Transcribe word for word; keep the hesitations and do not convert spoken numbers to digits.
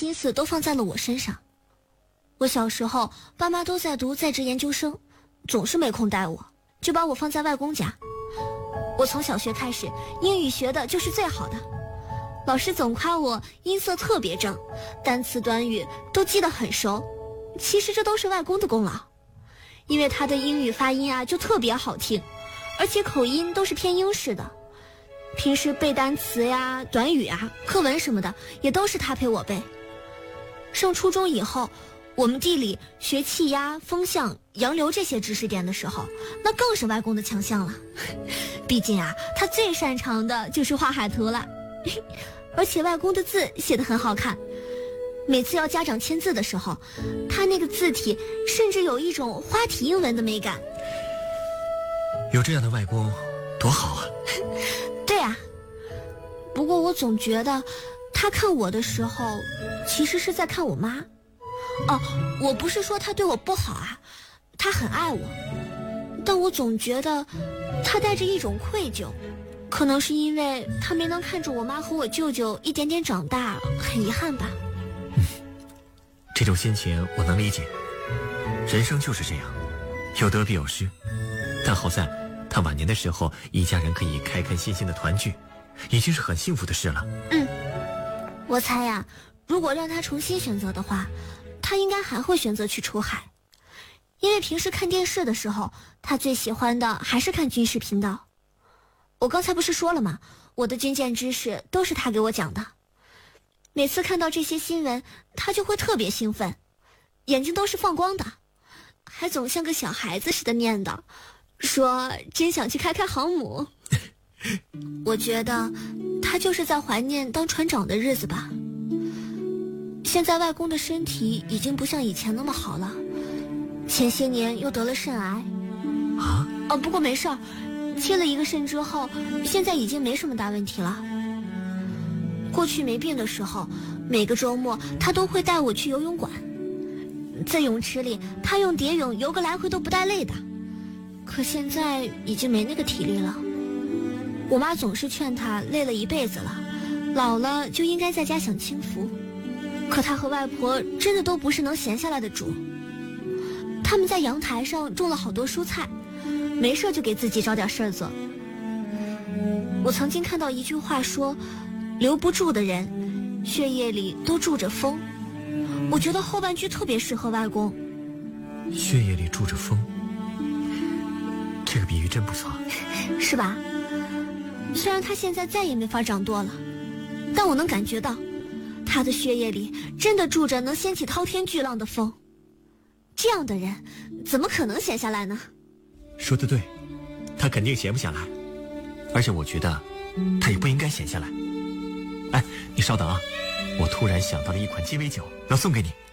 心思都放在了我身上。我小时候爸妈都在读在职研究生，总是没空带我，就把我放在外公家。我从小学开始英语学的就是最好的，老师总夸我音色特别正，单词短语都记得很熟。其实这都是外公的功劳，因为他的英语发音啊就特别好听，而且口音都是偏英式的。平时背单词呀、短语啊、课文什么的也都是他陪我背。上初中以后，我们地理学气压、风向、洋流这些知识点的时候，那更是外公的强项了。毕竟啊，他最擅长的就是画海图了。而且外公的字写得很好看，每次要家长签字的时候，他那个字体甚至有一种花体英文的美感。 有这样的外公多好啊。 对啊，不过我总觉得他看我的时候其实是在看我妈。哦，我不是说他对我不好啊，他很爱我，但我总觉得他带着一种愧疚，可能是因为他没能看着我妈和我舅舅一点点长大，很遗憾吧。 嗯，这种心情我能理解，人生就是这样，有得必有失。但好在他晚年的时候一家人可以开开心心的团聚，已经是很幸福的事了。 嗯，我猜呀、啊，如果让他重新选择的话，他应该还会选择去出海，因为平时看电视的时候，他最喜欢的还是看军事频道。我刚才不是说了吗？我的军舰知识都是他给我讲的。每次看到这些新闻，他就会特别兴奋，眼睛都是放光的，还总像个小孩子似的念叨，说真想去开开航母。我觉得他就是在怀念当船长的日子吧。现在外公的身体已经不像以前那么好了，前些年又得了肾癌。 啊？ 哦，不过没事儿，切了一个肾之后，现在已经没什么大问题了。过去没病的时候，每个周末他都会带我去游泳馆，在泳池里他用蝶泳游个来回都不带累的。可现在已经没那个体力了。我妈总是劝他累了一辈子了，老了就应该在家享清福。可他和外婆真的都不是能闲下来的主。他们在阳台上种了好多蔬菜，没事就给自己找点事儿做。我曾经看到一句话说，留不住的人血液里都住着风。我觉得后半句特别适合外公。 血液里住着风，这个比喻真不错。 是吧？虽然他现在再也没法长多了，但我能感觉到他的血液里真的住着能掀起滔天巨浪的风。这样的人怎么可能闲下来呢？ 说得对，他肯定闲不下来，而且我觉得他也不应该闲下来。哎，你稍等啊，我突然想到了一款鸡尾酒，要送给你。